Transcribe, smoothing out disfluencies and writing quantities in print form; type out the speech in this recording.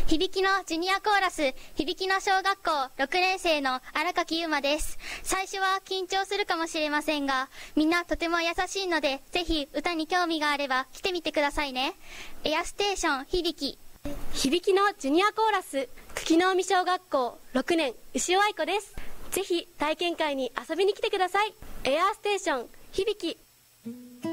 響きのジュニアコーラス、響きの小学校6年生の荒垣優馬です。最初は緊張するかもしれませんが、みんなとても優しいので、ぜひ歌に興味があれば来てみてくださいね。エアステーション響き。 響きのジュニアコーラス、久喜の海小学校6年、牛尾愛子です。ぜひ体験会に遊びに来てください。エアステーション響き。